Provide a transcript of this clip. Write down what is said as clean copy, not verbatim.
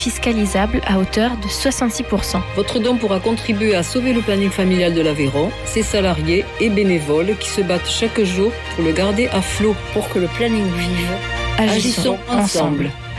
fiscalisable à hauteur de 66%. Votre don pourra contribuer à sauver le planning familial de l'Aveyron, ses salariés et bénévoles qui se battent chaque jour pour le garder à flot. Pour que le planning vive, agissons ensemble.